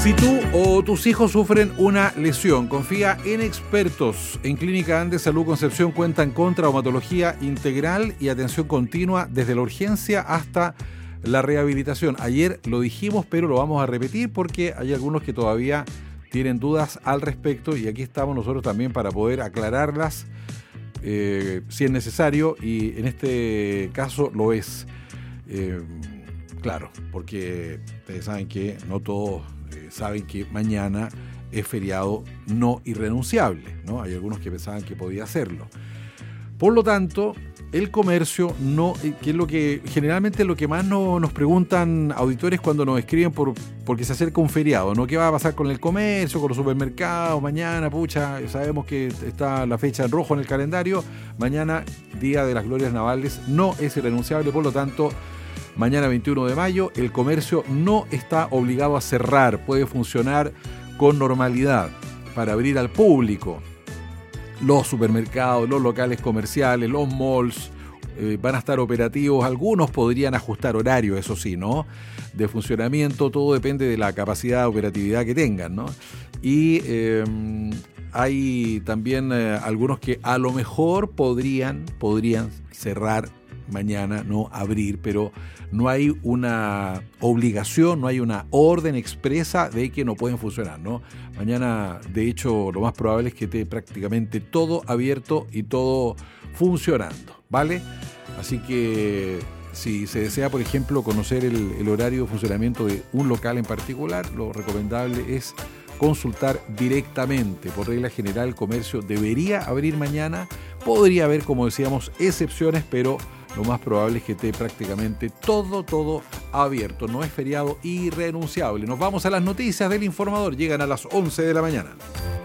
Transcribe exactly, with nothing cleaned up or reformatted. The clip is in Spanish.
Si tú o tus hijos sufren una lesión, confía en expertos. En Clínica Andes Salud Concepción cuentan con traumatología integral y atención continua desde la urgencia hasta la rehabilitación. Ayer lo dijimos, pero lo vamos a repetir porque hay algunos que todavía tienen dudas al respecto y aquí estamos nosotros también para poder aclararlas eh, si es necesario, y en este caso lo es. Eh, claro, porque ustedes saben que no todos eh, saben que mañana es feriado no irrenunciable, ¿no? Hay algunos que pensaban que podía hacerlo. Por lo tanto, el comercio no, que es lo que generalmente lo que más no, nos preguntan auditores cuando nos escriben por porque se acerca un feriado, ¿no? ¿Qué va a pasar con el comercio, con los supermercados mañana? Pucha, sabemos que está la fecha en rojo en el calendario. Mañana, Día de las Glorias Navales, no es irrenunciable, por lo tanto, mañana veintiuno de mayo, el comercio no está obligado a cerrar, puede funcionar con normalidad para abrir al público. Los supermercados, los locales comerciales, los malls eh, van a estar operativos. Algunos podrían ajustar horario, eso sí, ¿no? De funcionamiento, todo depende de la capacidad de operatividad que tengan, ¿no? Y eh, hay también eh, algunos que a lo mejor podrían, podrían cerrar mañana, no abrir, pero no hay una obligación, no hay una orden expresa de que no pueden funcionar, ¿no? Mañana, de hecho, lo más probable es que esté prácticamente todo abierto y todo funcionando, ¿vale? Así que si se desea, por ejemplo, conocer el, el horario de funcionamiento de un local en particular, lo recomendable es consultar directamente. Por regla general, el comercio debería abrir mañana. Podría haber, como decíamos, excepciones, pero lo más probable es que esté prácticamente todo, todo abierto. No es feriado irrenunciable. Nos vamos a las noticias del informador. Llegan a las once de la mañana.